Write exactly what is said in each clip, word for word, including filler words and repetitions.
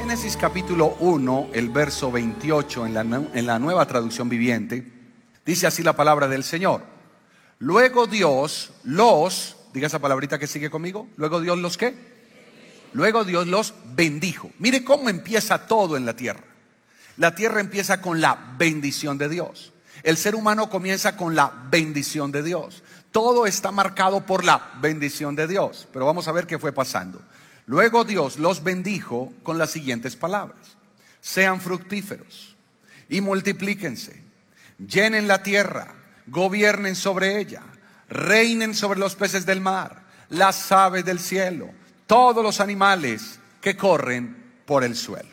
Génesis capítulo uno, el verso veintiocho en la, en la Nueva Traducción Viviente, dice así la palabra del Señor. Luego Dios los, diga esa palabrita que sigue conmigo, luego Dios los ¿qué? Luego Dios los bendijo. Mire cómo empieza todo en la tierra. La tierra empieza con la bendición de Dios. El ser humano comienza con la bendición de Dios. Todo está marcado por la bendición de Dios. Pero vamos a ver qué fue pasando. Luego Dios los bendijo con las siguientes palabras: sean fructíferos y multiplíquense, llenen la tierra, gobiernen sobre ella, reinen sobre los peces del mar, las aves del cielo, todos los animales que corren por el suelo.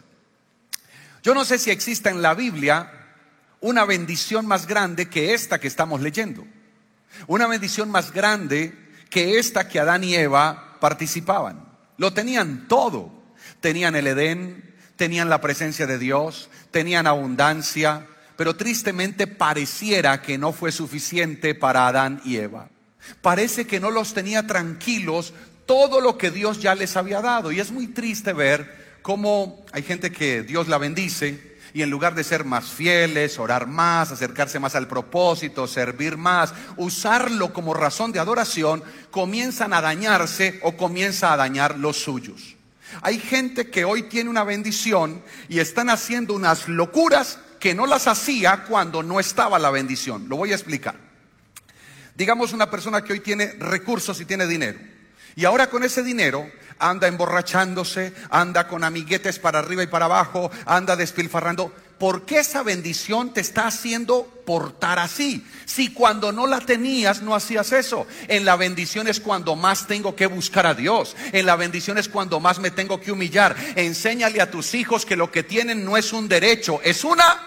Yo no sé si exista en la Biblia una bendición más grande que esta que estamos leyendo. Una bendición más grande que esta que Adán y Eva participaban. Lo tenían todo. Tenían el Edén, tenían la presencia de Dios, tenían abundancia, pero tristemente pareciera que no fue suficiente para Adán y Eva. Parece que no los tenía tranquilos todo lo que Dios ya les había dado. Y es muy triste ver cómo hay gente que Dios la bendice y en lugar de ser más fieles, orar más, acercarse más al propósito, servir más, usarlo como razón de adoración, comienzan a dañarse o comienza a dañar los suyos. Hay gente que hoy tiene una bendición y están haciendo unas locuras que no las hacía cuando no estaba la bendición. Lo voy a explicar. Digamos una persona que hoy tiene recursos y tiene dinero. Y ahora con ese dinero anda emborrachándose, anda con amiguetes para arriba y para abajo, anda despilfarrando. ¿Por qué esa bendición te está haciendo portar así? Si cuando no la tenías no hacías eso. En la bendición es cuando más tengo que buscar a Dios. En la bendición es cuando más me tengo que humillar. Enséñale a tus hijos que lo que tienen no es un derecho, es una...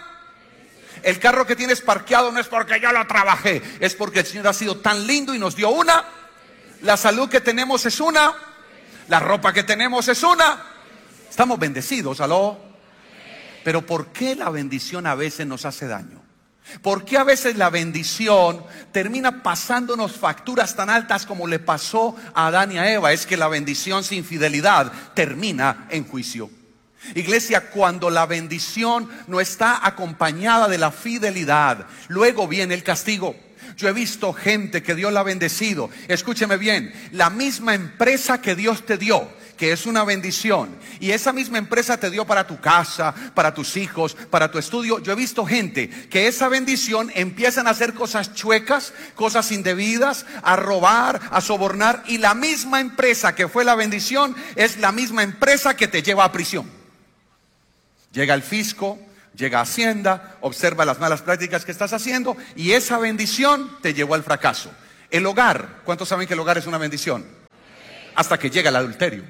El carro que tienes parqueado no es porque yo lo trabajé, es porque el Señor ha sido tan lindo y nos dio una. La salud que tenemos es una. La ropa que tenemos es una. Estamos bendecidos, aló. Pero ¿por qué la bendición a veces nos hace daño? ¿Por qué a veces la bendición termina pasándonos facturas tan altas como le pasó a Adán y a Eva? Es que la bendición sin fidelidad termina en juicio. Iglesia, cuando la bendición no está acompañada de la fidelidad, luego viene el castigo. Yo he visto gente que Dios la ha bendecido. Escúcheme bien, la misma empresa que Dios te dio, que es una bendición, y esa misma empresa te dio para tu casa, para tus hijos, para tu estudio. Yo he visto gente que esa bendición empiezan a hacer cosas chuecas, cosas indebidas, a robar, a sobornar, y la misma empresa que fue la bendición es la misma empresa que te lleva a prisión. Llega el fisco, llega Hacienda, observa las malas prácticas que estás haciendo y esa bendición te llevó al fracaso. El hogar, ¿cuántos saben que el hogar es una bendición? Hasta que llega el adulterio.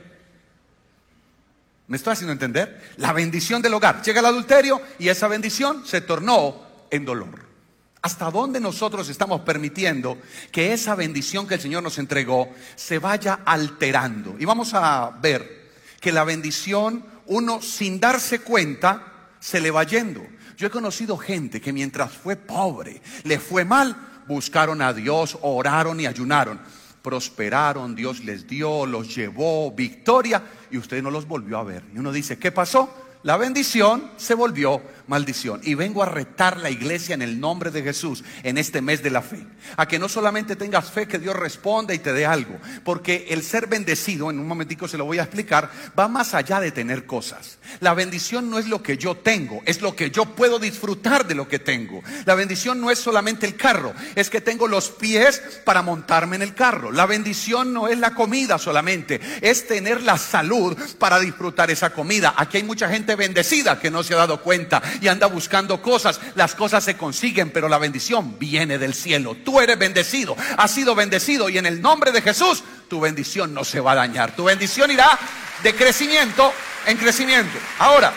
¿Me estoy haciendo entender? La bendición del hogar, llega el adulterio y esa bendición se tornó en dolor. ¿Hasta dónde nosotros estamos permitiendo que esa bendición que el Señor nos entregó se vaya alterando? Y vamos a ver que la bendición, uno sin darse cuenta, se le va yendo. Yo he conocido gente que mientras fue pobre, le fue mal, buscaron a Dios, oraron y ayunaron, prosperaron, Dios les dio, los llevó, victoria, y usted no los volvió a ver. Y uno dice, ¿qué pasó? La bendición se volvió maldición. Y vengo a retar la iglesia en el nombre de Jesús en este mes de la fe, a que no solamente tengas fe que Dios responda y te dé algo, porque el ser bendecido, en un momentico se lo voy a explicar, va más allá de tener cosas. La bendición no es lo que yo tengo, es lo que yo puedo disfrutar de lo que tengo. La bendición no es solamente el carro, es que tengo los pies para montarme en el carro. La bendición no es la comida solamente, es tener la salud para disfrutar esa comida. Aquí hay mucha gente bendecida que no se ha dado cuenta y anda buscando cosas. Las cosas se consiguen, pero la bendición viene del cielo. Tú eres bendecido, has sido bendecido, y en el nombre de Jesús tu bendición no se va a dañar. Tu bendición irá de crecimiento en crecimiento. Ahora,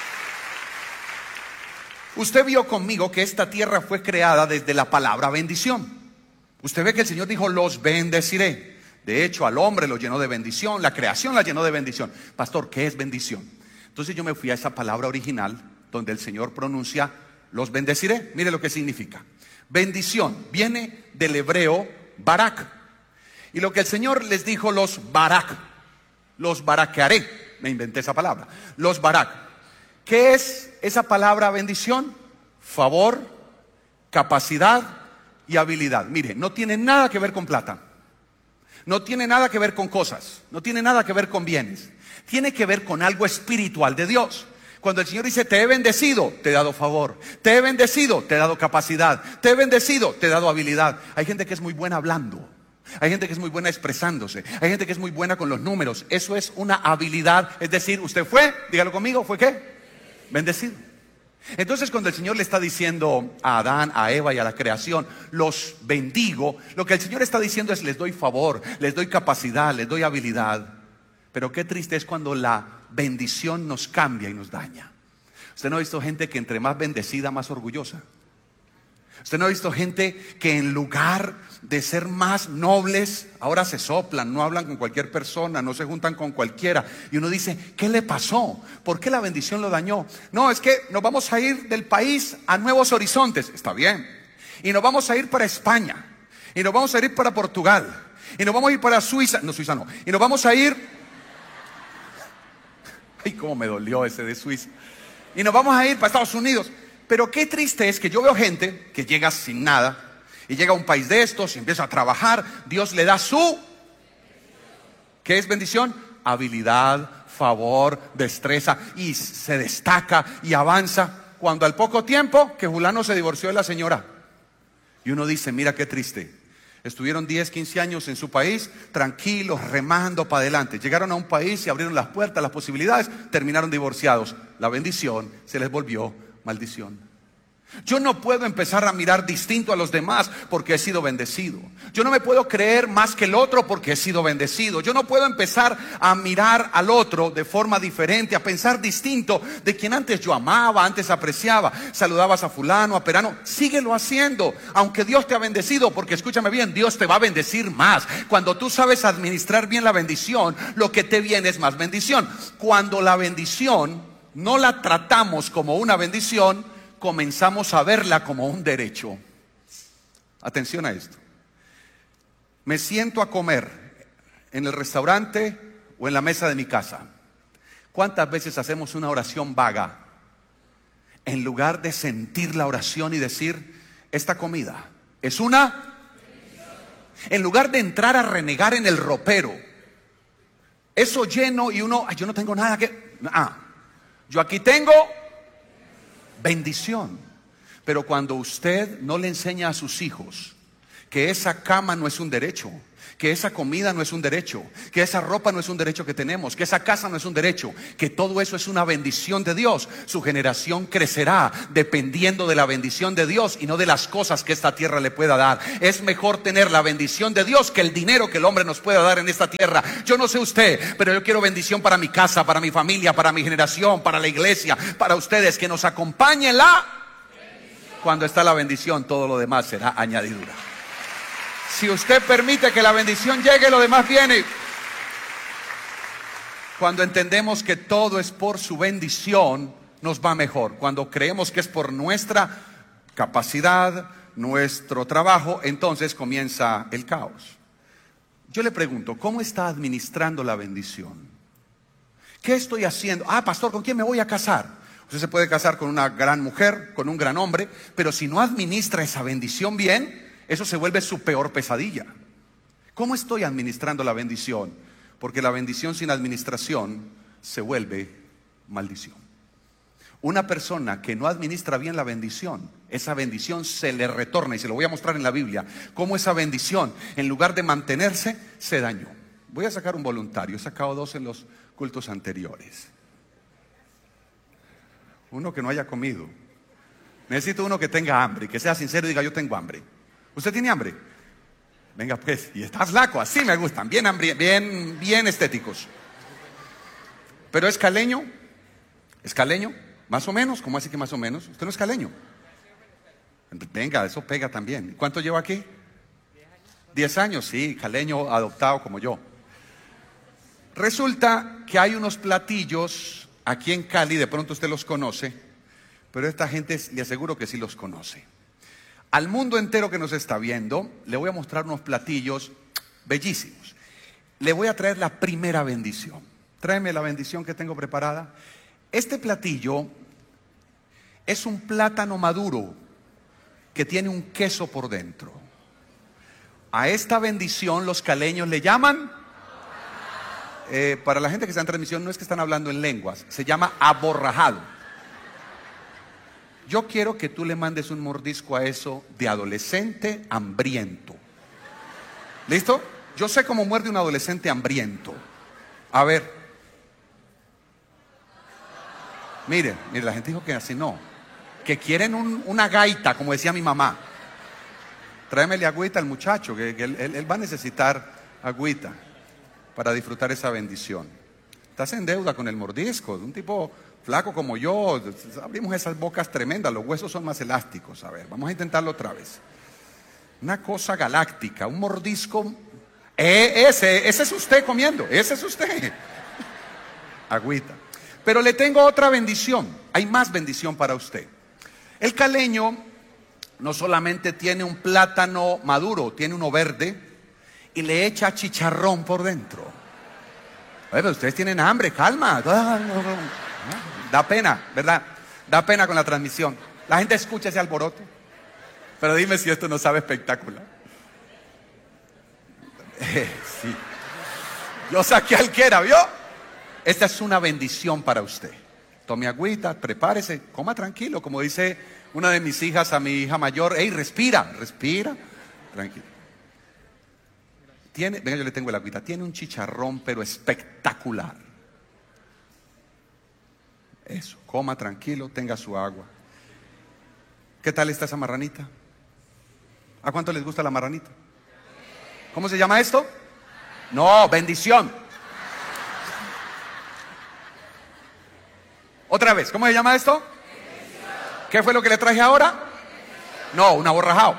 usted vio conmigo que esta tierra fue creada desde la palabra bendición. Usted ve que el Señor dijo, los bendeciré. De hecho, al hombre lo llenó de bendición, la creación la llenó de bendición. Pastor, ¿qué es bendición? Entonces yo me fui a esa palabra original donde el Señor pronuncia, los bendeciré. Mire lo que significa. Bendición viene del hebreo barak. Y lo que el Señor les dijo, los barak, los baraquearé. me inventé esa palabra, los Barak. ¿Qué es esa palabra bendición? Favor, capacidad y habilidad. Mire, no tiene nada que ver con plata, no tiene nada que ver con cosas, no tiene nada que ver con bienes, tiene que ver con algo espiritual de Dios. Cuando el Señor dice, te he bendecido, te he dado favor, te he bendecido, te he dado capacidad, te he bendecido, te he dado habilidad. Hay gente que es muy buena hablando, hay gente que es muy buena expresándose, hay gente que es muy buena con los números. Eso es una habilidad, es decir, usted fue, dígalo conmigo, ¿fue qué? Bendecido. Entonces, cuando el Señor le está diciendo a Adán, a Eva y a la creación, los bendigo, lo que el Señor está diciendo es, les doy favor, les doy capacidad, les doy habilidad. Pero qué triste es cuando la bendición nos cambia y nos daña. Usted no ha visto gente que entre más bendecida, más orgullosa. Usted no ha visto gente que en lugar de ser más nobles, ahora se soplan, no hablan con cualquier persona, no se juntan con cualquiera. Y uno dice, ¿qué le pasó? ¿Por qué la bendición lo dañó? No, es que nos vamos a ir del país a nuevos horizontes. Está bien. Y nos vamos a ir para España. Y nos vamos a ir para Portugal. Y nos vamos a ir para Suiza. No, Suiza no. Y nos vamos a ir... Ay, cómo me dolió ese de Suiza. Y nos vamos a ir para Estados Unidos. Pero qué triste es que yo veo gente que llega sin nada y llega a un país de estos y empieza a trabajar. Dios le da su... ¿Qué es bendición? Habilidad, favor, destreza, y se destaca y avanza. Cuando al poco tiempo que fulano se divorció de la señora. Y uno dice, mira qué triste. Estuvieron diez, quince años en su país, tranquilos, remando para adelante. Llegaron a un país y abrieron las puertas, las posibilidades, terminaron divorciados. La bendición se les volvió maldición. Yo no puedo empezar a mirar distinto a los demás porque he sido bendecido. Yo no me puedo creer más que el otro porque he sido bendecido. Yo no puedo empezar a mirar al otro de forma diferente, a pensar distinto de quien antes yo amaba, antes apreciaba. Saludabas a fulano, a perano, síguelo haciendo, aunque Dios te ha bendecido, porque escúchame bien, Dios te va a bendecir más. Cuando tú sabes administrar bien la bendición, lo que te viene es más bendición. Cuando la bendición no la tratamos como una bendición, comenzamos a verla como un derecho. Atención a esto. Me siento a comer en el restaurante o en la mesa de mi casa. ¿Cuántas veces hacemos una oración vaga en lugar de sentir la oración y decir, esta comida es una? En lugar de entrar a renegar en el ropero, eso lleno y uno, ay, yo no tengo nada que... Ah, yo aquí tengo bendición. Pero cuando usted no le enseña a sus hijos que esa cama no es un derecho, que esa comida no es un derecho, que esa ropa no es un derecho que tenemos, que esa casa no es un derecho, que todo eso es una bendición de Dios, su generación crecerá dependiendo de la bendición de Dios y no de las cosas que esta tierra le pueda dar. Es mejor tener la bendición de Dios que el dinero que el hombre nos pueda dar en esta tierra. Yo no sé usted, pero yo quiero bendición para mi casa, para mi familia, para mi generación, para la iglesia, para ustedes, que nos acompañe la bendición. Cuando está la bendición, todo lo demás será añadidura. Si usted permite que la bendición llegue, lo demás viene. Cuando entendemos que todo es por su bendición, nos va mejor. Cuando creemos que es por nuestra capacidad, nuestro trabajo, entonces comienza el caos. Yo le pregunto, ¿cómo está administrando la bendición? ¿Qué estoy haciendo? Ah, pastor, ¿con quién me voy a casar? Usted se puede casar con una gran mujer, con un gran hombre, pero si no administra esa bendición bien, eso se vuelve su peor pesadilla. ¿Cómo estoy administrando la bendición? Porque la bendición sin administración se vuelve maldición. Una persona que no administra bien la bendición, esa bendición se le retorna, y se lo voy a mostrar en la Biblia, cómo esa bendición, en lugar de mantenerse, se dañó. Voy a sacar un voluntario, he sacado dos en los cultos anteriores. Uno que no haya comido. Necesito uno que tenga hambre, que sea sincero y diga, yo tengo hambre. ¿Usted tiene hambre? Venga pues, y está flaco, así me gustan, bien, hambre, bien, bien estéticos. Pero es caleño, es caleño, más o menos, ¿cómo así que más o menos? ¿Usted no es caleño? Venga, eso pega también. ¿Cuánto lleva aquí? Diez años, sí, caleño adoptado como yo. Resulta que hay unos platillos aquí en Cali, de pronto usted los conoce, pero esta gente le aseguro que sí los conoce. Al mundo entero que nos está viendo, le voy a mostrar unos platillos bellísimos. Le voy a traer la primera bendición. Tráeme la bendición que tengo preparada. Este platillo es un plátano maduro que tiene un queso por dentro. A esta bendición los caleños le llaman, eh, para la gente que está en transmisión, no es que están hablando en lenguas, se llama aborrajado. Yo quiero que tú le mandes un mordisco a eso de adolescente hambriento. ¿Listo? Yo sé cómo muerde un adolescente hambriento. A ver. Miren, miren, la gente dijo que así no. Que quieren un, una gaita, como decía mi mamá. Tráemele agüita al muchacho, que, que él, él, él va a necesitar agüita para disfrutar esa bendición. Estás en deuda con el mordisco, un tipo flaco como yo, abrimos esas bocas tremendas, los huesos son más elásticos. A ver, vamos a intentarlo otra vez. Una cosa galáctica, un mordisco. Eh, ese, ese es usted comiendo, ese es usted. Agüita. Pero le tengo otra bendición, hay más bendición para usted. El caleño no solamente tiene un plátano maduro, tiene uno verde y le echa chicharrón por dentro. Oye, pero ustedes tienen hambre, calma. Da pena, ¿verdad? Da pena con la transmisión. La gente escucha ese alboroto. Pero dime si esto no sabe espectacular. Eh, sí. Yo saqué al que era, ¿vio? Esta es una bendición para usted. Tome agüita, prepárese, coma tranquilo, como dice una de mis hijas a mi hija mayor. Ey, respira, respira, tranquilo. Tiene, venga, yo le tengo el agüita. Tiene un chicharrón, pero espectacular. Eso, coma tranquilo, tenga su agua. ¿Qué tal está esa marranita? ¿A cuánto les gusta la marranita? ¿Cómo se llama esto? No, bendición. Otra vez, ¿cómo se llama esto? ¿Qué fue lo que le traje ahora? No, un aborrajado.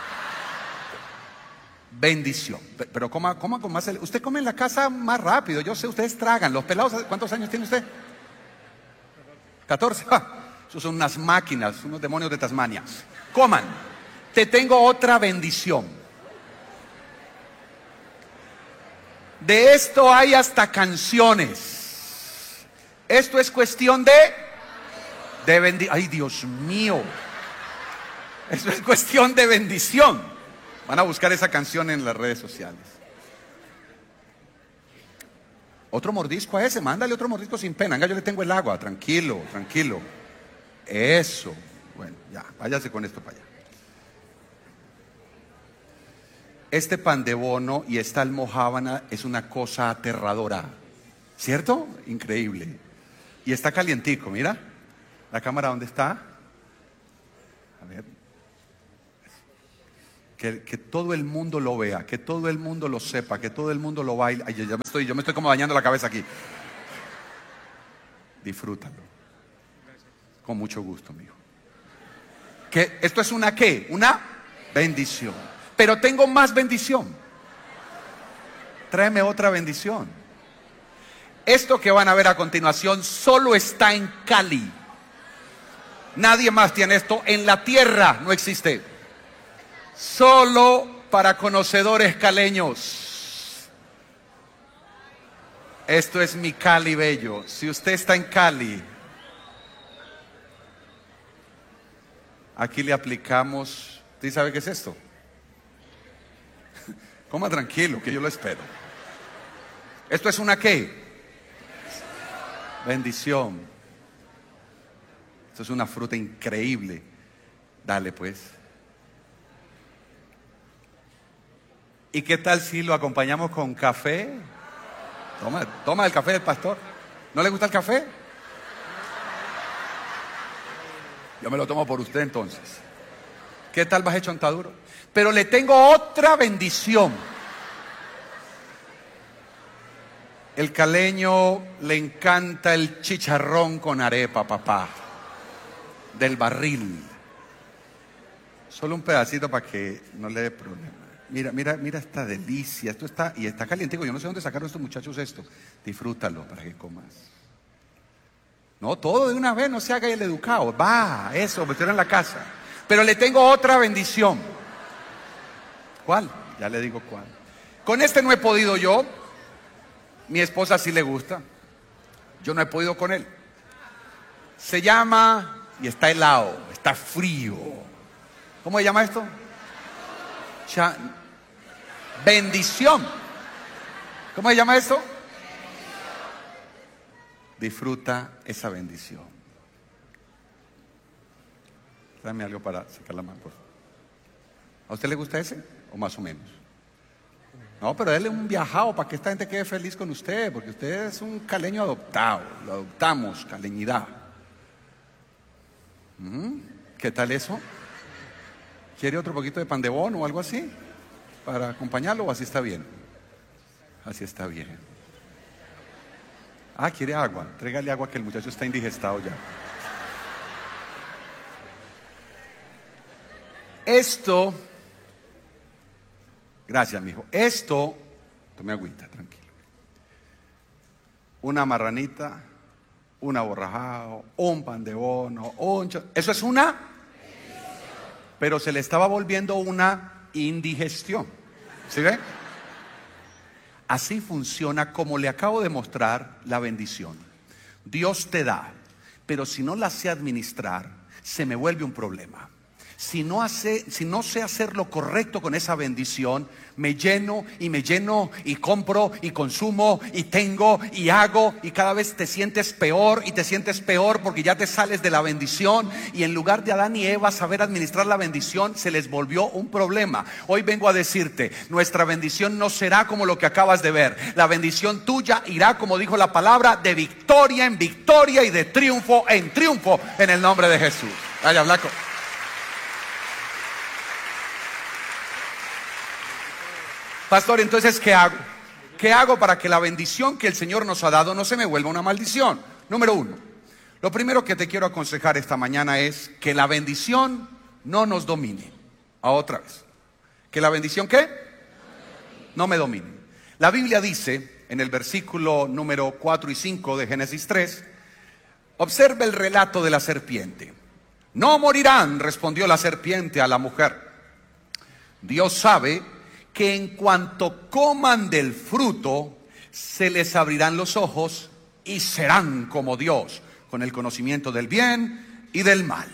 Bendición. Pero coma, coma con más. Usted come en la casa más rápido. Yo sé, ustedes tragan. Los pelados, ¿cuántos años tiene usted? catorce. Ah, esos son unas máquinas, unos demonios de Tasmania. Coman. Te tengo otra bendición. De esto hay hasta canciones. Esto es cuestión de, de bendición. Ay, Dios mío. Esto es cuestión de bendición. Van a buscar esa canción en las redes sociales. Otro mordisco a ese, mándale otro mordisco sin pena. Venga, yo le tengo el agua, tranquilo, tranquilo. Eso. Bueno, ya, váyase con esto para allá. Este pan de bono y esta almojábana es una cosa aterradora. ¿Cierto? Increíble. Y está calientico, mira. La cámara, ¿dónde está? A ver. Que, que todo el mundo lo vea, que todo el mundo lo sepa, que todo el mundo lo baile. Ay, ya me estoy, yo me estoy como dañando la cabeza aquí. Disfrútalo. Con mucho gusto, mijo. Que esto es una ¿qué? Una bendición. Pero tengo más bendición. Tráeme otra bendición. Esto que van a ver a continuación solo está en Cali. Nadie más tiene esto. En la tierra no existe. Solo para conocedores caleños. Esto es mi Cali bello. Si usted está en Cali, aquí le aplicamos. ¿Usted sabe qué es esto? Coma tranquilo, que yo lo espero. ¿Esto es una qué? Bendición. Esto es una fruta increíble. Dale pues. ¿Y qué tal si lo acompañamos con café? Toma, toma el café del pastor. ¿No le gusta el café? Yo me lo tomo por usted entonces. ¿Qué tal vas hecho chontaduro? Pero le tengo otra bendición. El caleño le encanta el chicharrón con arepa, papá. Del barril. Solo un pedacito para que no le dé problema. Mira, mira, mira esta delicia. Esto está, y está calientico. Yo no sé dónde sacaron estos muchachos esto. Disfrútalo para que comas. No, todo de una vez, no se haga el educado. Va, eso, me en la casa. Pero le tengo otra bendición. ¿Cuál? Ya le digo cuál. Con este no he podido yo. Mi esposa sí le gusta. Yo no he podido con él. Se llama, y está helado, está frío. ¿Cómo se llama esto? Cha- bendición. ¿Cómo se llama esto? Disfruta esa bendición. Dame algo para sacar la mano, por favor. ¿A usted le gusta ese? ¿O más o menos? No, pero déle un viajado para que esta gente quede feliz con usted, porque usted es un caleño adoptado. Lo adoptamos, caleñidad. ¿Mm? ¿Qué tal eso? ¿Quiere otro poquito de pan de bono o algo así? ¿Para acompañarlo o así está bien? Así está bien. Ah, ¿quiere agua? Trégale agua que el muchacho está indigestado ya. Esto, gracias, mijo. Esto, tome agüita, tranquilo. Una marranita, un aborrajado, un pan de bono, un cho- eso es una, pero se le estaba volviendo una indigestión. ¿Sí ve? Así funciona, como le acabo de mostrar, la bendición. Dios te da, pero si no la sé administrar, se me vuelve un problema. Si no, hace, si no sé hacer lo correcto con esa bendición, me lleno y me lleno y compro y consumo y tengo y hago, y cada vez te sientes peor y te sientes peor porque ya te sales de la bendición, y en lugar de Adán y Eva saber administrar la bendición, se les volvió un problema. Hoy vengo a decirte, nuestra bendición no será como lo que acabas de ver. La bendición tuya irá, como dijo la palabra, de victoria en victoria y de triunfo en triunfo, en el nombre de Jesús. Vaya, Blanco. Pastor, entonces, ¿qué hago? ¿Qué hago para que la bendición que el Señor nos ha dado no se me vuelva una maldición? Número uno, lo primero que te quiero aconsejar esta mañana es que la bendición no nos domine. A otra vez. ¿Que la bendición qué? No me domine. La Biblia dice, en el versículo número cuatro y cinco de Génesis tres, observe el relato de la serpiente. No morirán, respondió la serpiente a la mujer. Dios sabe que en cuanto coman del fruto, se les abrirán los ojos y serán como Dios, con el conocimiento del bien y del mal.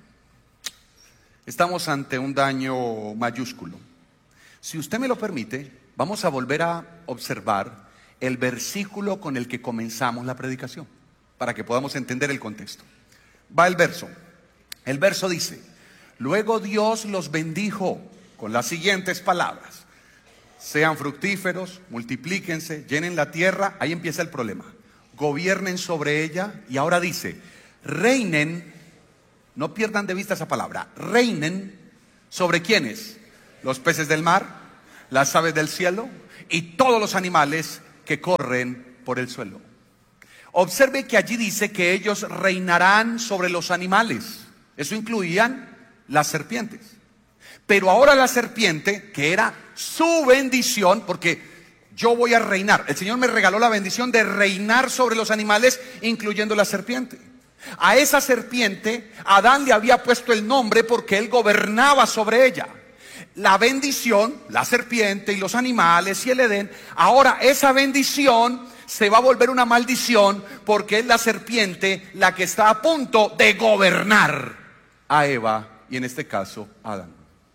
Estamos ante un daño mayúsculo. Si usted me lo permite, vamos a volver a observar el versículo con el que comenzamos la predicación, para que podamos entender el contexto. Va el verso. El verso dice: luego Dios los bendijo con las siguientes palabras: sean fructíferos, multiplíquense, llenen la tierra. Ahí empieza el problema. Gobiernen sobre ella. Y ahora dice: reinen. No pierdan de vista esa palabra. Reinen sobre ¿quiénes? Los peces del mar, las aves del cielo y todos los animales que corren por el suelo. Observe que allí dice que ellos reinarán sobre los animales. Eso incluían las serpientes. Pero ahora la serpiente, que era su bendición, porque yo voy a reinar. El Señor me regaló la bendición de reinar sobre los animales, incluyendo la serpiente. A esa serpiente, Adán le había puesto el nombre porque él gobernaba sobre ella. La bendición, la serpiente y los animales y el Edén, ahora esa bendición se va a volver una maldición porque es la serpiente la que está a punto de gobernar a Eva y en este caso a Adán.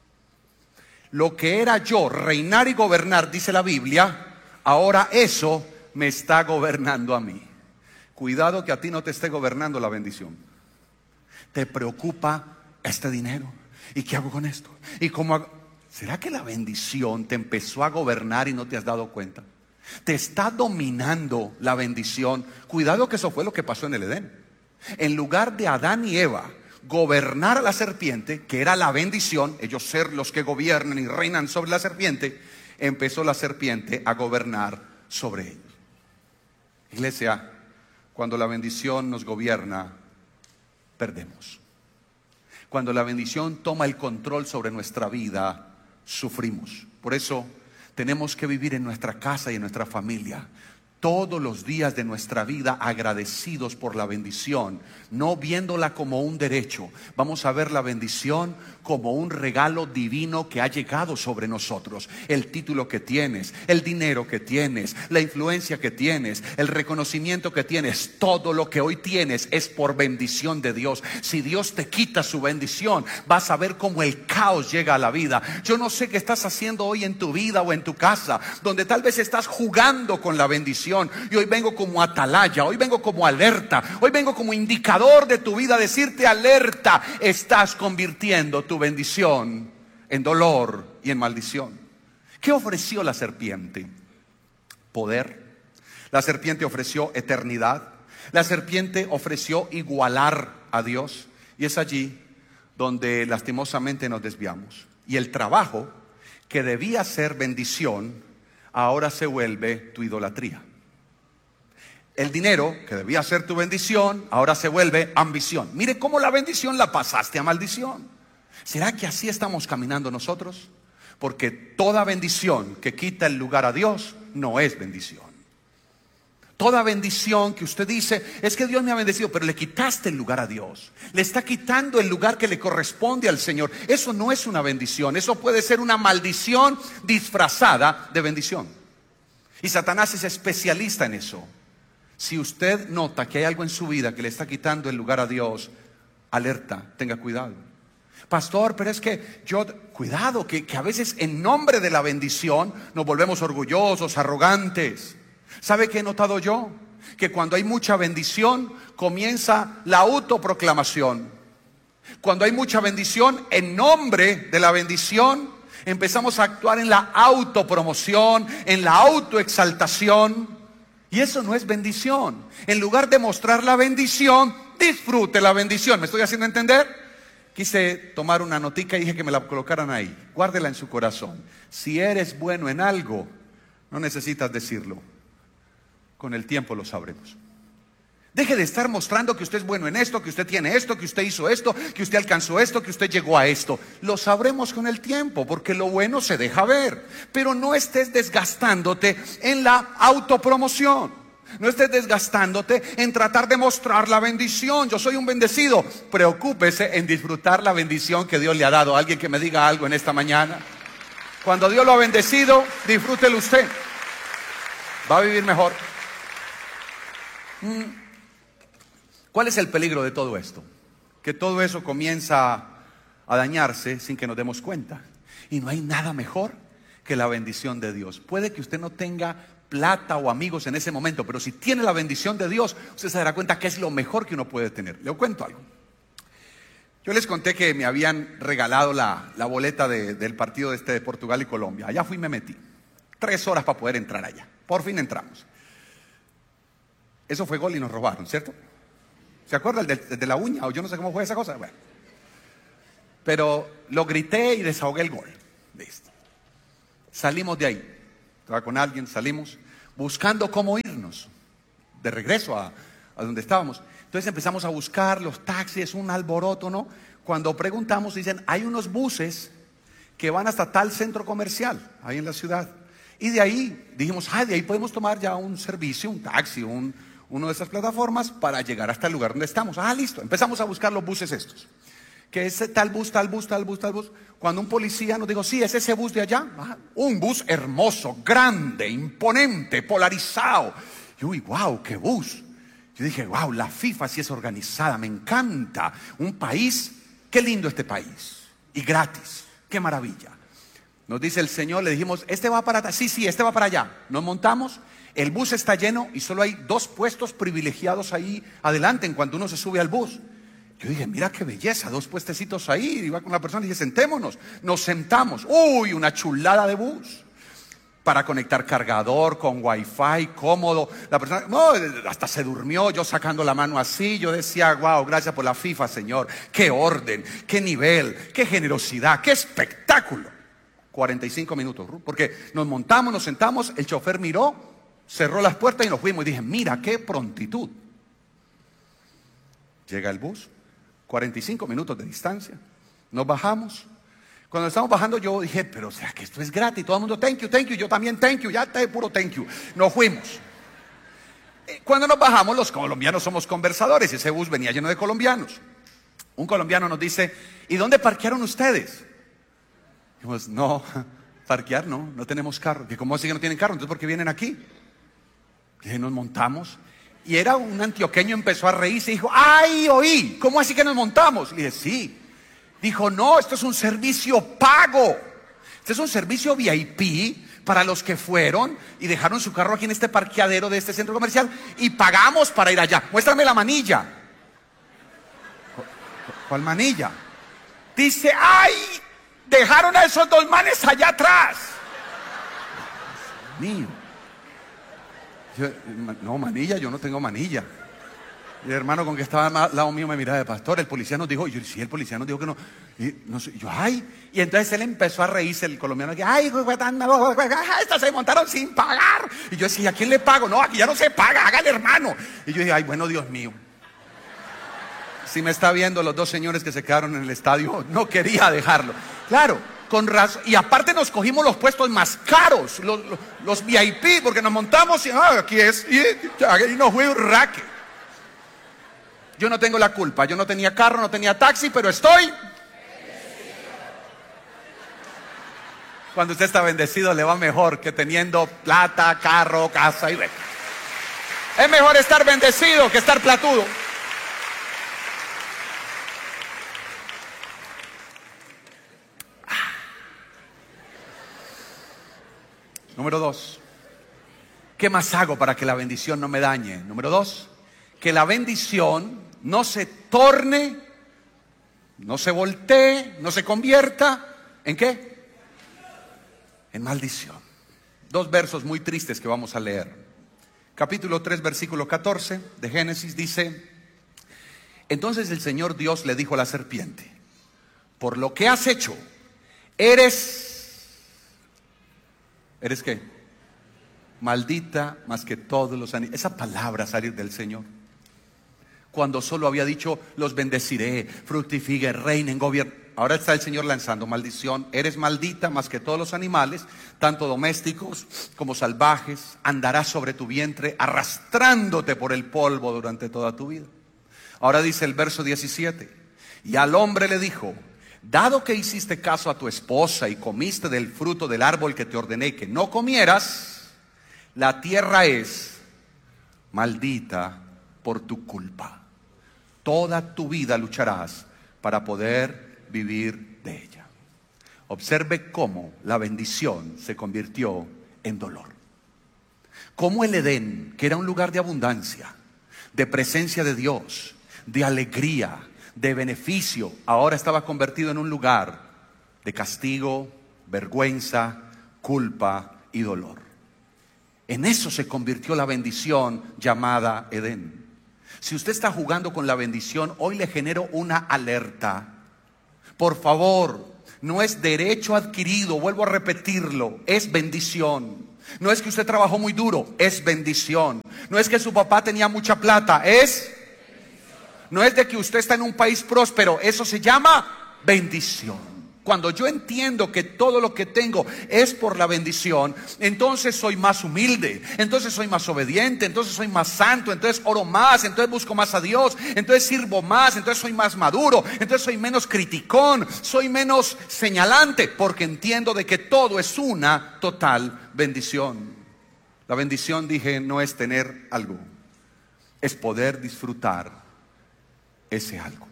Lo que era yo, reinar y gobernar, dice la Biblia, ahora eso me está gobernando a mí. Cuidado que a ti no te esté gobernando la bendición. Te preocupa este dinero. ¿Y qué hago con esto? ¿Y cómo hago? ¿Será que la bendición te empezó a gobernar y no te has dado cuenta? Te está dominando la bendición. Cuidado que eso fue lo que pasó en el Edén. En lugar de Adán y Eva gobernar a la serpiente, que era la bendición, ellos ser los que gobiernan y reinan sobre la serpiente, empezó la serpiente a gobernar sobre ellos. Iglesia, cuando la bendición nos gobierna, perdemos. Cuando la bendición toma el control sobre nuestra vida, sufrimos. Por eso tenemos que vivir en nuestra casa y en nuestra familia todos los días de nuestra vida agradecidos por la bendición, no viéndola como un derecho. Vamos a ver la bendición como un regalo divino que ha llegado sobre nosotros. El título que tienes, el dinero que tienes, la influencia que tienes, el reconocimiento que tienes, todo lo que hoy tienes es por bendición de Dios. Si Dios te quita su bendición, vas a ver cómo el caos llega a la vida. Yo no sé qué estás haciendo hoy en tu vida o en tu casa, donde tal vez estás jugando con la bendición. Y hoy vengo como atalaya, hoy vengo como alerta, hoy vengo como indicador de tu vida, decirte alerta, estás convirtiendo tu bendición en dolor y en maldición. ¿Qué ofreció la serpiente? Poder. La serpiente ofreció eternidad. La serpiente ofreció igualar a Dios. Y es allí donde lastimosamente nos desviamos. Y el trabajo que debía ser bendición, ahora se vuelve tu idolatría. El dinero, que debía ser tu bendición, ahora se vuelve ambición. Mire cómo la bendición la pasaste a maldición. ¿Será que así estamos caminando nosotros? Porque toda bendición que quita el lugar a Dios no es bendición. Toda bendición que usted dice, es que Dios me ha bendecido, pero le quitaste el lugar a Dios. Le está quitando el lugar que le corresponde al Señor. Eso no es una bendición, eso puede ser una maldición disfrazada de bendición. Y Satanás es especialista en eso. Si usted nota que hay algo en su vida que le está quitando el lugar a Dios, alerta, tenga cuidado. Pastor, pero es que yo, cuidado, que, que a veces en nombre de la bendición nos volvemos orgullosos, arrogantes. ¿Sabe qué he notado yo? Que cuando hay mucha bendición comienza la autoproclamación. Cuando hay mucha bendición, en nombre de la bendición empezamos a actuar en la autopromoción, en la autoexaltación. Y eso no es bendición. En lugar de mostrar la bendición, disfrute la bendición. ¿Me estoy haciendo entender? Quise tomar una notica y dije que me la colocaran ahí. Guárdela en su corazón. Si eres bueno en algo, no necesitas decirlo. Con el tiempo lo sabremos. Deje de estar mostrando que usted es bueno en esto, que usted tiene esto, que usted hizo esto, que usted alcanzó esto, que usted llegó a esto. Lo sabremos con el tiempo, porque lo bueno se deja ver. Pero no estés desgastándote en la autopromoción. No estés desgastándote en tratar de mostrar la bendición. Yo soy un bendecido. Preocúpese en disfrutar la bendición que Dios le ha dado. Alguien que me diga algo en esta mañana. Cuando Dios lo ha bendecido, disfrútelo usted. Va a vivir mejor. ¿Cuál es el peligro de todo esto? Que todo eso comienza a dañarse sin que nos demos cuenta. Y no hay nada mejor que la bendición de Dios. Puede que usted no tenga plata o amigos en ese momento, pero si tiene la bendición de Dios, usted se dará cuenta que es lo mejor que uno puede tener. Le cuento algo. Yo les conté que me habían regalado la, la boleta de, del partido este de Portugal y Colombia. Allá fui y me metí. Tres horas para poder entrar allá. Por fin entramos. Eso fue gol y nos robaron, ¿cierto? ¿Se acuerda el de, el de la uña? O yo no sé cómo fue esa cosa. Bueno. Pero lo grité y desahogué el gol. Listo. Salimos de ahí. Estaba con alguien, salimos buscando cómo irnos de regreso a, a donde estábamos. Entonces empezamos a buscar los taxis, un alboroto, ¿no? Cuando preguntamos, dicen, hay unos buses que van hasta tal centro comercial, ahí en la ciudad. Y de ahí dijimos, ah, de ahí podemos tomar ya un servicio, un taxi, un, uno de esas plataformas para llegar hasta el lugar donde estamos. Ah, listo. Empezamos a buscar los buses estos. Que es tal bus, tal bus, tal bus, tal bus. Cuando un policía nos dijo, sí, es ese bus de allá. Ah, un bus hermoso, grande, imponente, polarizado. Y uy, wow, qué bus. Yo dije, wow, la FIFA sí es organizada, me encanta. Un país, qué lindo este país. Y gratis, qué maravilla. Nos dice el Señor, le dijimos, este va para allá. Sí, sí, este va para allá. Nos montamos, el bus está lleno y solo hay dos puestos privilegiados ahí adelante en cuanto uno se sube al bus. Yo dije, mira qué belleza, dos puestecitos ahí. Iba con la persona y dije, sentémonos. Nos sentamos. Uy, una chulada de bus. Para conectar cargador con wifi, cómodo. La persona, no, hasta se durmió, yo sacando la mano así. Yo decía, wow, gracias por la FIFA, Señor. Qué orden, qué nivel, qué generosidad, qué espectáculo. cuarenta y cinco minutos, porque nos montamos, nos sentamos, el chofer miró, cerró las puertas y nos fuimos. Y dije, mira qué prontitud. Llega el bus, cuarenta y cinco minutos de distancia. Nos bajamos. Cuando estamos bajando yo dije, pero o sea que esto es gratis. Todo el mundo, thank you, thank you. Yo también, thank you. Ya está de puro thank you. Nos fuimos. Cuando nos bajamos, los colombianos somos conversadores, ese bus venía lleno de colombianos. Un colombiano nos dice: ¿y dónde parquearon ustedes? Dijimos: no, parquear no, no tenemos carro. ¿Y cómo así que no tienen carro? Entonces, ¿por qué vienen aquí? Y nos montamos. Y era un antioqueño, empezó a reírse y dijo: ¡ay, oí! ¿Cómo así que nos montamos? Le dije: sí. Dijo: no, esto es un servicio pago. Este es un servicio V I P para los que fueron y dejaron su carro aquí en este parqueadero de este centro comercial y pagamos para ir allá. Muéstrame la manilla. ¿Cuál manilla? Dice: ¡ay! Dejaron a esos dos manes allá atrás. Dios mío. Yo, no, manilla, yo no tengo manilla. Y el hermano con que estaba al lado mío me miraba: de pastor, el policía nos dijo. Y yo: sí, el policía nos dijo que no. Y no sé, yo: ay. Y entonces él empezó a reírse, el colombiano, que: ay, estos se montaron sin pagar. Y yo decía: ¿a quién le pago? No, aquí ya no se paga, hágale, hermano. Y yo dije: ay, bueno, Dios mío. Si me está viendo los dos señores que se quedaron en el estadio, no quería dejarlo. Claro, con razón. Y aparte nos cogimos los puestos más caros, los, los, los V I P, porque nos montamos y ah, aquí es, y, y nos fue un raque. Yo no tengo la culpa, yo no tenía carro, no tenía taxi, pero estoy. Cuando usted está bendecido le va mejor que teniendo plata, carro, casa y beca. Es mejor estar bendecido que estar platudo. Número dos, ¿qué más hago para que la bendición no me dañe? Número dos, que la bendición no se torne, no se voltee, no se convierta ¿en qué? En maldición. Dos versos muy tristes que vamos a leer. Capítulo tres, versículo catorce de Génesis dice: entonces el Señor Dios le dijo a la serpiente: por lo que has hecho, eres... ¿Eres qué? Maldita más que todos los animales. Esa palabra salir del Señor. Cuando solo había dicho: los bendeciré, fructifiquen, reinen, gobiernen. Ahora está el Señor lanzando maldición. Eres maldita más que todos los animales, tanto domésticos como salvajes. Andarás sobre tu vientre, arrastrándote por el polvo durante toda tu vida. Ahora dice el verso diecisiete: y al hombre le dijo: dado que hiciste caso a tu esposa y comiste del fruto del árbol que te ordené que no comieras, la tierra es maldita por tu culpa. Toda tu vida lucharás para poder vivir de ella. Observe cómo la bendición se convirtió en dolor. Cómo el Edén, que era un lugar de abundancia, de presencia de Dios, de alegría, de beneficio, ahora estaba convertido en un lugar de castigo, vergüenza, culpa y dolor. En eso se convirtió la bendición llamada Edén. Si usted está jugando con la bendición, hoy le genero una alerta. Por favor, no es derecho adquirido, vuelvo a repetirlo, es bendición. No es que usted trabajó muy duro, es bendición. No es que su papá tenía mucha plata, es... No es de que usted está en un país próspero, eso se llama bendición. Cuando yo entiendo que todo lo que tengo es por la bendición, entonces soy más humilde, entonces soy más obediente, entonces soy más santo, entonces oro más, entonces busco más a Dios, entonces sirvo más, entonces soy más maduro, entonces soy menos criticón, soy menos señalante, porque entiendo de que todo es una total bendición. La bendición, dije, no es tener algo, es poder disfrutar ese algo.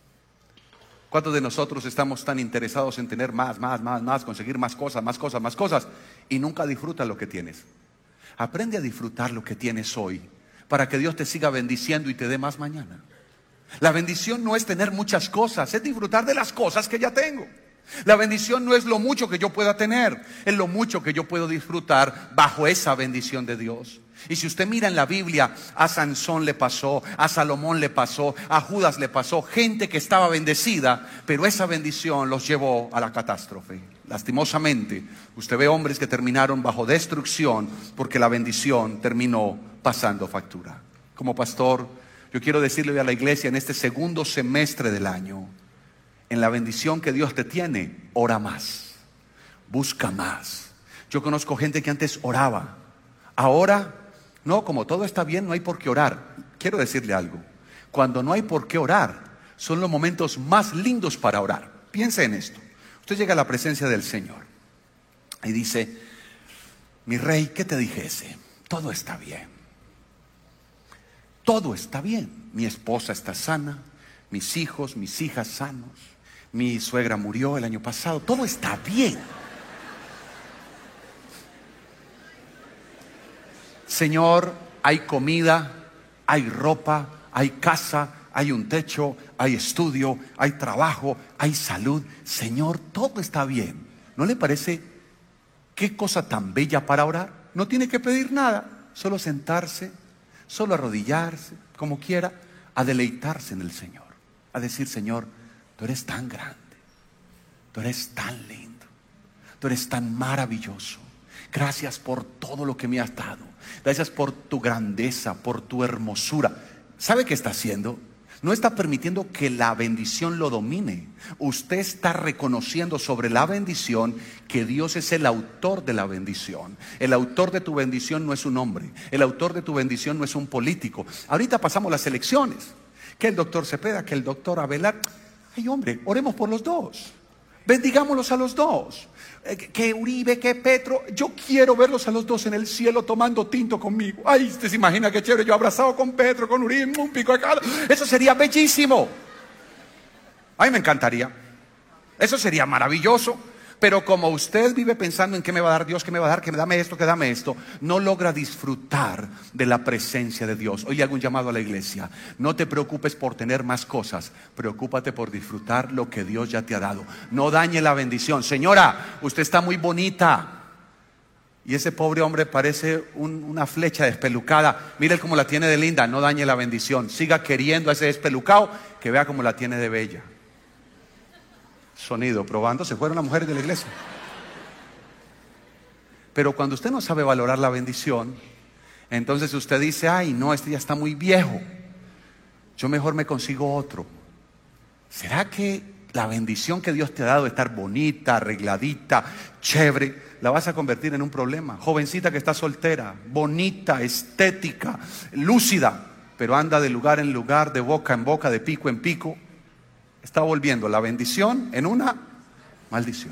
¿Cuántos de nosotros estamos tan interesados en tener más, más, más, más, conseguir más cosas, más cosas, más cosas, y nunca disfrutas lo que tienes? Aprende a disfrutar lo que tienes hoy, para que Dios te siga bendiciendo y te dé más mañana. La bendición no es tener muchas cosas, es disfrutar de las cosas que ya tengo. La bendición no es lo mucho que yo pueda tener, es lo mucho que yo puedo disfrutar bajo esa bendición de Dios. Y si usted mira en la Biblia, a Sansón le pasó, a Salomón le pasó, a Judas le pasó, gente que estaba bendecida, pero esa bendición los llevó a la catástrofe. Lastimosamente, usted ve hombres que terminaron bajo destrucción porque la bendición terminó pasando factura. Como pastor, yo quiero decirle a la iglesia en este segundo semestre del año, en la bendición que Dios te tiene, ora más, busca más. Yo conozco gente que antes oraba, ahora No, como todo está bien, no hay por qué orar. Quiero decirle algo. Cuando no hay por qué orar, son los momentos más lindos para orar. Piense en esto. Usted llega a la presencia del Señor y dice: mi rey, ¿qué te dijese? Todo está bien. Todo está bien. Mi esposa está sana, mis hijos, mis hijas sanos, mi suegra murió el año pasado. Todo está bien. Señor, hay comida, hay ropa, hay casa, hay un techo, hay estudio, hay trabajo, hay salud. Señor, todo está bien. ¿No le parece qué cosa tan bella para orar? No tiene que pedir nada, solo sentarse, solo arrodillarse, como quiera, a deleitarse en el Señor, a decir: Señor, tú eres tan grande, tú eres tan lindo, tú eres tan maravilloso. Gracias por todo lo que me has dado. Gracias por tu grandeza, por tu hermosura. ¿Sabe qué está haciendo? No está permitiendo que la bendición lo domine. Usted está reconociendo sobre la bendición que Dios es el autor de la bendición. El autor de tu bendición no es un hombre. El autor de tu bendición no es un político. Ahorita pasamos las elecciones. Que el doctor Cepeda, que el doctor Abelar. Ay, hombre, oremos por los dos. Bendigámoslos a los dos. Que Uribe, que Petro. Yo quiero verlos a los dos en el cielo tomando tinto conmigo. Ay, usted se imagina qué chévere, yo abrazado con Petro, con Uribe, un pico de cada. Eso sería bellísimo. A mí me encantaría. Eso sería maravilloso. Pero como usted vive pensando en qué me va a dar Dios, qué me va a dar, que me dame esto, que dame esto, no logra disfrutar de la presencia de Dios. Hoy hago un llamado a la iglesia: no te preocupes por tener más cosas, preocúpate por disfrutar lo que Dios ya te ha dado. No dañe la bendición. Señora, usted está muy bonita y ese pobre hombre parece un, una flecha despelucada. Mire cómo la tiene de linda. No dañe la bendición. Siga queriendo a ese despelucado, que vea cómo la tiene de bella. Sonido, probando, se fueron las mujeres de la iglesia. Pero cuando usted no sabe valorar la bendición, entonces usted dice: ay, no, este ya está muy viejo, yo mejor me consigo otro. ¿Será que la bendición que Dios te ha dado de estar bonita, arregladita, chévere, la vas a convertir en un problema? Jovencita que está soltera, bonita, estética, lúcida, pero anda de lugar en lugar, de boca en boca, de pico en pico, está volviendo la bendición en una maldición.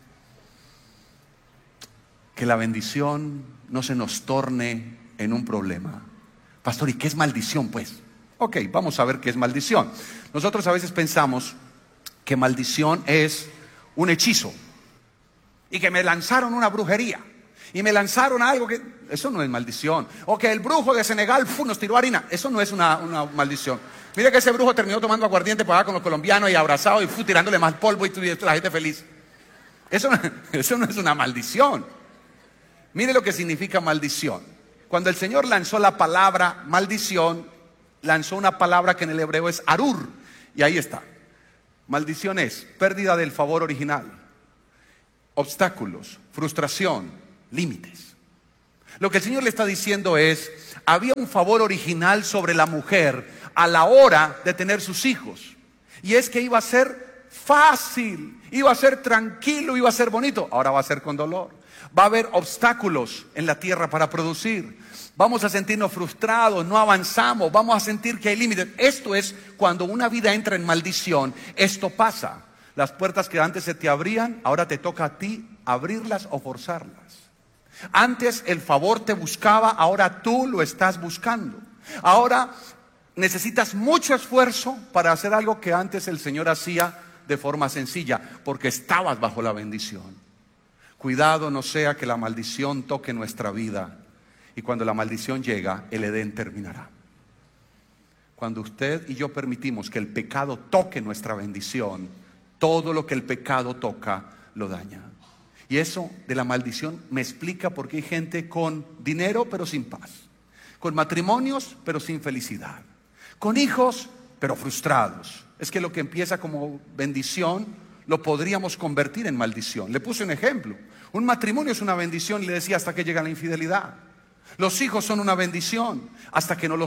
Que la bendición no se nos torne en un problema. Pastor, ¿y qué es maldición pues? Ok, vamos a ver qué es maldición. Nosotros a veces pensamos que maldición es un hechizo y que me lanzaron una brujería y me lanzaron algo que... Eso no es maldición. O que el brujo de Senegal fu, nos tiró harina. Eso no es una, una maldición. Mire que ese brujo terminó tomando aguardiente para allá con los colombianos y abrazado y fu, tirándole más polvo y la gente feliz. Eso, eso no es una maldición. Mire lo que significa maldición. Cuando el Señor lanzó la palabra maldición, lanzó una palabra que en el hebreo es arur. Y ahí está. Maldición es pérdida del favor original, obstáculos, frustración, límites. Lo que el Señor le está diciendo es: había un favor original sobre la mujer a la hora de tener sus hijos, y es que iba a ser fácil, iba a ser tranquilo, iba a ser bonito. Ahora va a ser con dolor. Va a haber obstáculos en la tierra para producir. Vamos a sentirnos frustrados, no avanzamos, vamos a sentir que hay límites. Esto es cuando una vida entra en maldición. Esto pasa. Las puertas que antes se te abrían, ahora te toca a ti abrirlas o forzarlas. Antes el favor te buscaba, ahora tú lo estás buscando. Ahora necesitas mucho esfuerzo para hacer algo que antes el Señor hacía de forma sencilla, porque estabas bajo la bendición. Cuidado no sea que la maldición toque nuestra vida, y cuando la maldición llega, el Edén terminará. Cuando usted y yo permitimos que el pecado toque nuestra bendición, todo lo que el pecado toca lo daña. Y eso de la maldición me explica por qué hay gente con dinero pero sin paz, con matrimonios pero sin felicidad, con hijos pero frustrados. Es que lo que empieza como bendición lo podríamos convertir en maldición. Le puse un ejemplo. Un matrimonio es una bendición, y le decía, hasta que llega la infidelidad. Los hijos son una bendición hasta que no los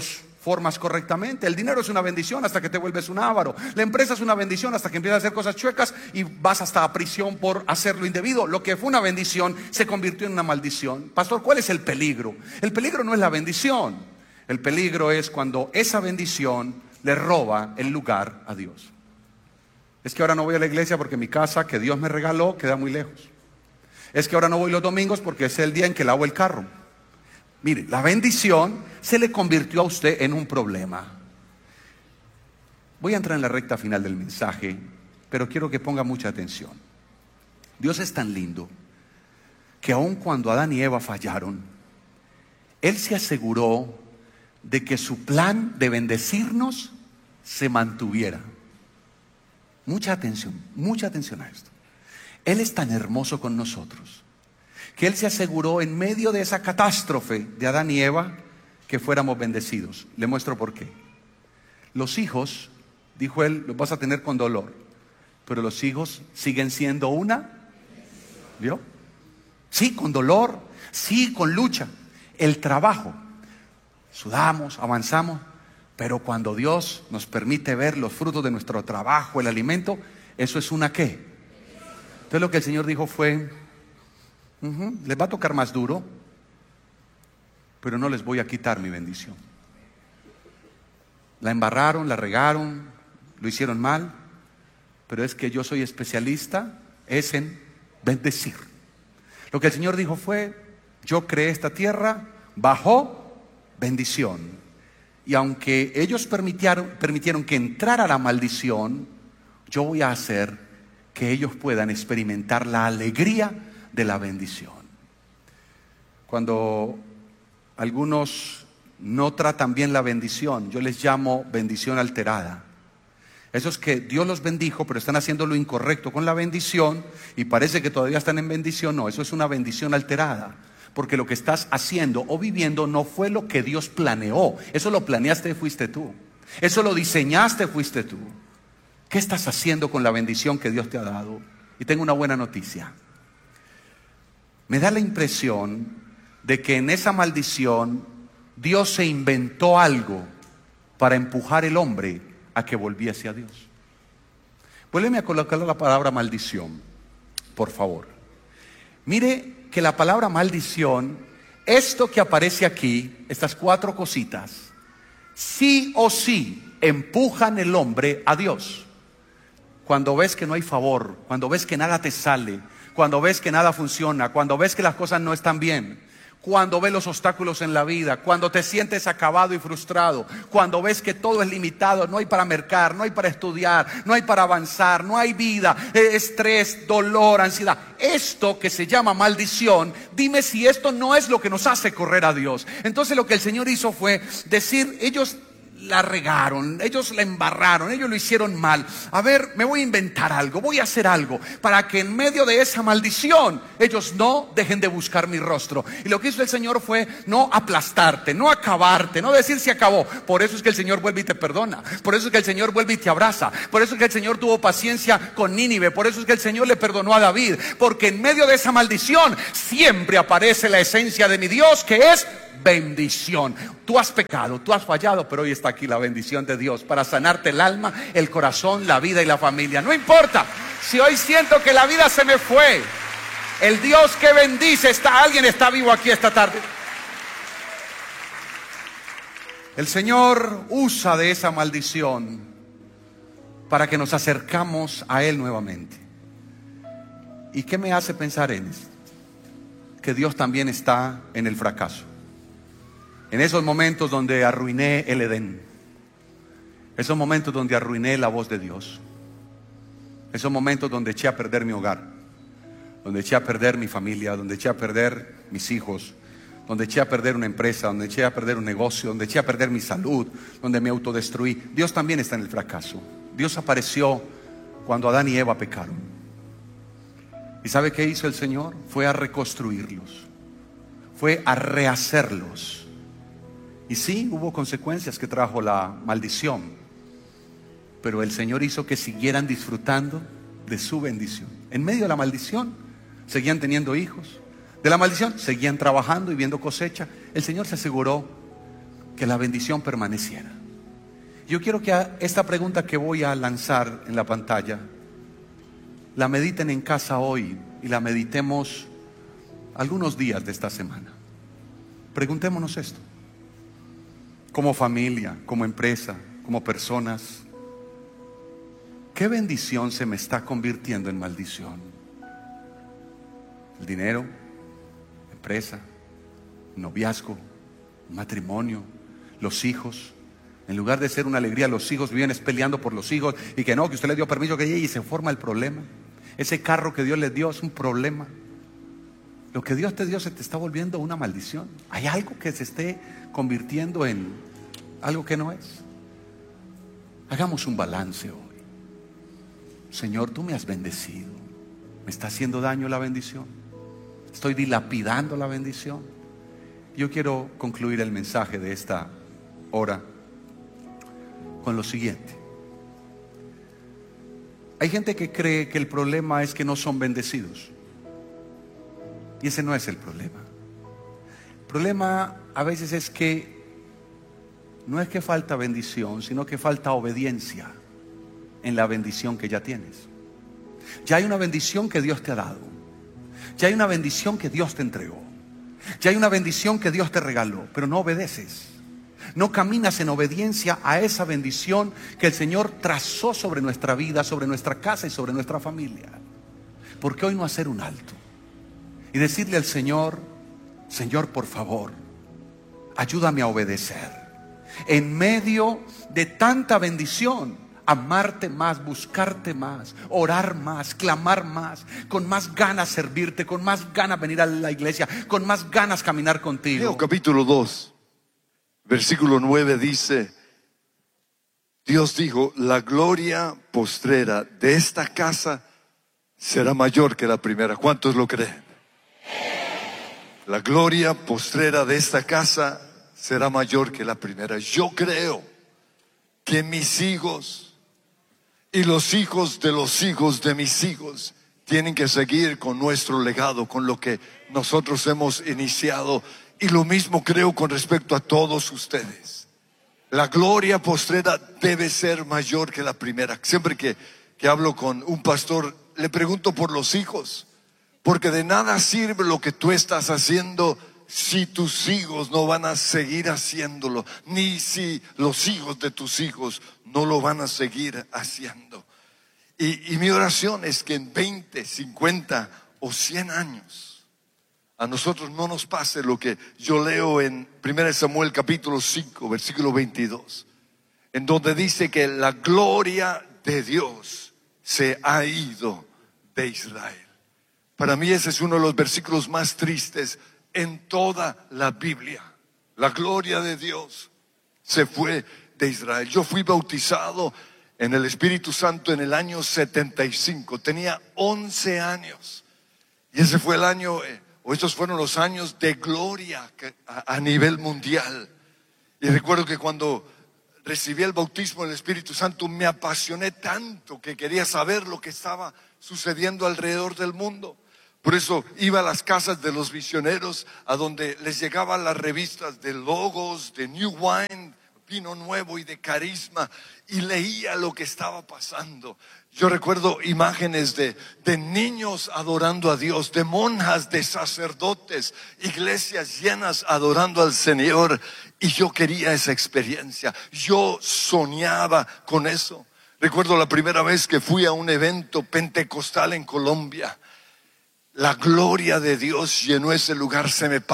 formas correctamente. El dinero es una bendición hasta que te vuelves un avaro. La empresa es una bendición hasta que empiezas a hacer cosas chuecas y vas hasta a prisión por hacer lo indebido. Lo que fue una bendición se convirtió en una maldición. Pastor, ¿cuál es el peligro? El peligro no es la bendición. El peligro es cuando esa bendición le roba el lugar a Dios. Es que ahora no voy a la iglesia porque mi casa que Dios me regaló queda muy lejos. Es que ahora no voy los domingos porque es el día en que lavo el carro. Mire, la bendición se le convirtió a usted en un problema. Voy a entrar en la recta final del mensaje, pero quiero que ponga mucha atención. Dios es tan lindo que aun cuando Adán y Eva fallaron, Él se aseguró de que su plan de bendecirnos se mantuviera. Mucha atención, mucha atención a esto. Él es tan hermoso con nosotros que Él se aseguró en medio de esa catástrofe de Adán y Eva que fuéramos bendecidos. Le muestro por qué. Los hijos, dijo Él, los vas a tener con dolor, pero los hijos siguen siendo una, ¿vio? Sí, con dolor, sí, con lucha. El trabajo, sudamos, avanzamos, pero cuando Dios nos permite ver los frutos de nuestro trabajo, el alimento, eso es una ¿qué? Entonces lo que el Señor dijo fue, uh-huh, les va a tocar más duro, pero no les voy a quitar mi bendición. La embarraron, la regaron, lo hicieron mal, pero es que yo soy especialista es en bendecir. Lo que el Señor dijo fue, yo creé esta tierra bajo bendición. Y aunque ellos permitieron, permitieron que entrara la maldición, yo voy a hacer que ellos puedan experimentar la alegría de la bendición. Cuando algunos no tratan bien la bendición, yo les llamo bendición alterada. Eso es que Dios los bendijo, pero están haciendo lo incorrecto con la bendición y parece que todavía están en bendición. No, eso es una bendición alterada. Porque lo que estás haciendo o viviendo no fue lo que Dios planeó. Eso lo planeaste, fuiste tú. Eso lo diseñaste, fuiste tú. ¿Qué estás haciendo con la bendición que Dios te ha dado? Y tengo una buena noticia. Me da la impresión de que en esa maldición Dios se inventó algo para empujar el hombre a que volviese a Dios. Vuélveme a colocar la palabra maldición, por favor. Mire que la palabra maldición, esto que aparece aquí, estas cuatro cositas, sí o sí empujan el hombre a Dios. Cuando ves que no hay favor, cuando ves que nada te sale, cuando ves que nada funciona, cuando ves que las cosas no están bien, cuando ves los obstáculos en la vida, cuando te sientes acabado y frustrado, cuando ves que todo es limitado, no hay para mercar, no hay para estudiar, no hay para avanzar, no hay vida, estrés, dolor, ansiedad. Esto que se llama maldición, dime si esto no es lo que nos hace correr a Dios. Entonces lo que el Señor hizo fue decir, ellos la regaron, ellos la embarraron, ellos lo hicieron mal. A ver, me voy a inventar algo, voy a hacer algo para que en medio de esa maldición ellos no dejen de buscar mi rostro. Y lo que hizo el Señor fue no aplastarte, no acabarte, no decir se acabó. Por eso es que el Señor vuelve y te perdona. Por eso es que el Señor vuelve y te abraza. Por eso es que el Señor tuvo paciencia con Nínive. Por eso es que el Señor le perdonó a David. Porque en medio de esa maldición siempre aparece la esencia de mi Dios, que es bendición. Tú has pecado, tú has fallado, pero hoy está aquí la bendición de Dios para sanarte el alma, el corazón, la vida y la familia. No importa si hoy siento que la vida se me fue, el Dios que bendice está, alguien está vivo aquí esta tarde. El Señor usa de esa maldición para que nos acercamos a Él nuevamente. ¿Y qué me hace pensar en esto? Que Dios también está en el fracaso. En esos momentos donde arruiné el Edén, esos momentos donde arruiné la voz de Dios, esos momentos donde eché a perder mi hogar, donde eché a perder mi familia, donde eché a perder mis hijos, donde eché a perder una empresa, donde eché a perder un negocio, donde eché a perder mi salud, donde me autodestruí. Dios también está en el fracaso. Dios apareció cuando Adán y Eva pecaron. ¿Y sabe qué hizo el Señor? Fue a reconstruirlos, fue a rehacerlos. Y sí, hubo consecuencias que trajo la maldición, pero el Señor hizo que siguieran disfrutando de su bendición. En medio de la maldición, seguían teniendo hijos. De la maldición, seguían trabajando y viendo cosecha. El Señor se aseguró que la bendición permaneciera. Yo quiero que esta pregunta que voy a lanzar en la pantalla la mediten en casa hoy y la meditemos algunos días de esta semana. Preguntémonos esto: como familia, como empresa, como personas, ¿qué bendición se me está convirtiendo en maldición? El dinero, empresa, noviazgo, matrimonio, los hijos. En lugar de ser una alegría, los hijos viven peleando por los hijos, y que no, que usted le dio permiso que llegue, y se forma el problema. Ese carro que Dios les dio es un problema. Lo que Dios te dio se te está volviendo una maldición. Hay algo que se esté convirtiendo en algo que no es. Hagamos un balance hoy. Señor, tú me has bendecido. ¿Me está haciendo daño la bendición? ¿Estoy dilapidando la bendición? Yo quiero concluir el mensaje de esta hora con lo siguiente. Hay gente que cree que el problema es que no son bendecidos, y ese no es el problema. El problema a veces es que no es que falta bendición, sino que falta obediencia en la bendición que ya tienes. Ya hay una bendición que Dios te ha dado, ya hay una bendición que Dios te entregó, ya hay una bendición que Dios te regaló, pero no obedeces. No caminas en obediencia a esa bendición que el Señor trazó sobre nuestra vida, sobre nuestra casa y sobre nuestra familia. ¿Por qué hoy no hacer un alto y decirle al Señor: Señor, por favor, ayúdame a obedecer en medio de tanta bendición? Amarte más, buscarte más, orar más, clamar más, con más ganas servirte, con más ganas venir a la iglesia, con más ganas caminar contigo. Leo capítulo dos, versículo nueve dice: Dios dijo, la gloria postrera de esta casa será mayor que la primera. ¿Cuántos lo creen? La gloria postrera de esta casa será mayor que la primera. Yo creo que mis hijos y los hijos de los hijos de mis hijos tienen que seguir con nuestro legado, con lo que nosotros hemos iniciado. Y lo mismo creo con respecto a todos ustedes. La gloria postrera debe ser mayor que la primera. Siempre que, que hablo con un pastor, le pregunto por los hijos, porque de nada sirve lo que tú estás haciendo si tus hijos no van a seguir haciéndolo, ni si los hijos de tus hijos no lo van a seguir haciendo. Y, y mi oración es que en veinte, cincuenta o cien años a nosotros no nos pase lo que yo leo en primera de Samuel capítulo cinco versículo veintidós, en donde dice que la gloria de Dios se ha ido de Israel. Para mí ese es uno de los versículos más tristes en toda la Biblia. La gloria de Dios se fue de Israel. Yo fui bautizado en el Espíritu Santo en el año setenta y cinco. Tenía once años. Y ese fue el año, o estos fueron los años de gloria a, a nivel mundial. Y recuerdo que cuando recibí el bautismo del Espíritu Santo me apasioné tanto que quería saber lo que estaba sucediendo alrededor del mundo. Por eso iba a las casas de los misioneros, a donde les llegaban las revistas de Logos, de New Wine, Vino Nuevo y de Carisma, y leía lo que estaba pasando. Yo recuerdo imágenes de, de niños adorando a Dios, de monjas, de sacerdotes, iglesias llenas adorando al Señor, y yo quería esa experiencia. Yo soñaba con eso. Recuerdo la primera vez que fui a un evento pentecostal en Colombia. La gloria de Dios llenó ese lugar, se me